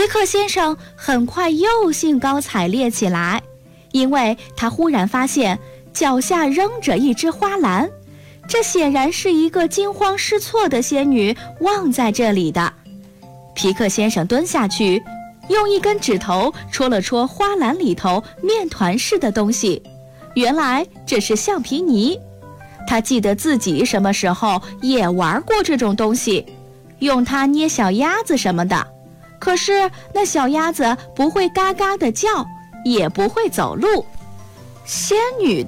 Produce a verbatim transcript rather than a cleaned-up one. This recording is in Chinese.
皮克先生很快又兴高采烈起来，因为他忽然发现脚下扔着一只花篮，这显然是一个惊慌失措的仙女忘在这里的。皮克先生蹲下去，用一根指头戳了戳花篮里头面团似的东西，原来这是橡皮泥。他记得自己什么时候也玩过这种东西，用它捏小鸭子什么的，可是那小鸭子不会嘎嘎地叫，也不会走路。仙女